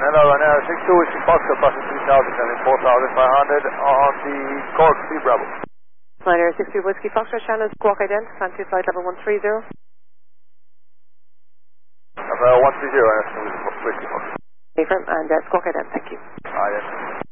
hello, Ryanair 62 Whiskey Foxtrot, passing 3000, sending 4500 on the Cork Sea Bravo. Ryanair 62 Whiskey Foxtrot, Shannon, Squawk Ident, fancy flight level 130. 130, Ryanair 62 Whiskey Foxtrot. Confirm, and Squawk Ident, thank you. Yes.